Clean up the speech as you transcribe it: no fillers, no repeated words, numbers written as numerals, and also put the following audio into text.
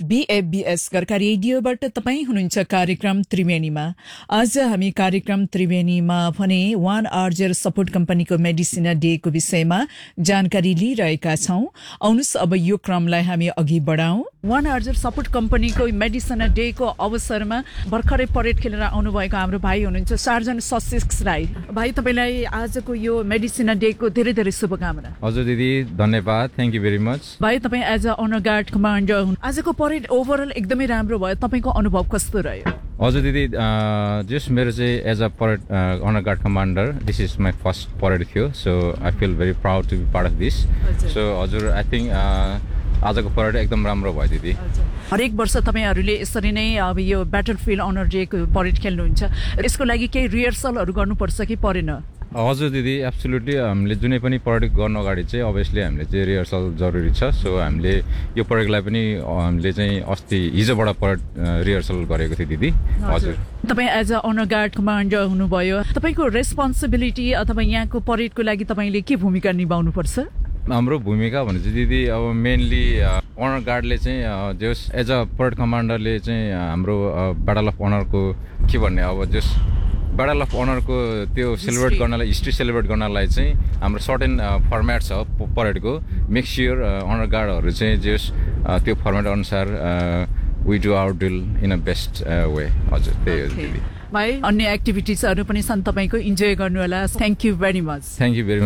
BFBS गरका रेडियोबाट तपाईँ हुनुहुन्छ कार्यक्रम त्रिवेणीमा। आज हामी कार्यक्रम त्रिवेणीमा भने 1RZ सपोर्ट कम्पनीको मेडिसिना डेको विषयमा जानकारी लिइरहेका छौं। आउनुस् अब यो क्रमलाई हामी अघि बढाउँ। 1RZ सपोर्ट कम्पनीको मेडिसिना डेको अवसरमा भर्खरै परेड खेलेर आउनुभएको हाम्रो भाइ हुनुहुन्छ सार्जन ससेक्स राई। भाइ, तपाईलाई आजको यो मेडिसिना डेको धेरै धेरै शुभकामना। हजुर दिदी, धन्यवाद, थ्याङ्क यू भेरी मच। भाइ, तपाईँ as a honour guard commander, आजको परेड ओभरअल एकदमै राम्रो भयो। तपाईँको अनुभव कस्तो रह्यो? हजुर दिदी, जस्ट मेरो चाहिँ as a parade honour guard commander, this is my first parade थियो, so I feel very proud to be part of this. So हजुर, आई थिङ्क आजको परेड एकदम राम्रो भयो दिदी। हरेक वर्ष तपाईँहरूले यसरी नै अब यो ब्याटल फिल्ड अनर डेको परेड खेल्नुहुन्छ, यसको लागि केही रिहर्सलहरू गर्नुपर्छ कि परेन? हजुर दिदी, एब्सोल्युटली हामीले जुनै पनि परेड गर्नु अगाडि चाहिँ अभियसली हामीले चाहिँ रिहर्सल जरुरी छ। सो हामीले यो परेडलाई पनि हामीले चाहिँ अस्ति हिजोबाट परेड रिहर्सल गरेको थियो दिदी। हजुर, तपाईँ as a honour guard commander हुनुभयो, तपाईँको रेस्पोन्सिबिलिटी अथवा यहाँको परेडको लागि तपाईँले के भूमिका निभाउनु पर्छ? हाम्रो भूमिका भने चाहिँ दिदी अब मेनली अनर गार्डले चाहिँ जस एज अ परेड कमान्डरले चाहिँ हाम्रो ब्याटल अफ अनरको के भन्ने अब जस ब्याटल अफ अनरको त्यो सेलिब्रेट गर्नलाई, हिस्ट्री सेलिब्रेट गर्नलाई चाहिँ हाम्रो सर्टेन फर्मेट छ परेडको। मेक स्योर अनर गार्डहरू चाहिँ जस त्यो फर्मेट अनुसार we do our drill in a best way. हजुर, त्यही हो दिदी। भाइ, अन्य एक्टिभिटिजहरू पनि छन्, तपाईँको इन्जोय गर्नु होला। Thank you very much. Thank you very much.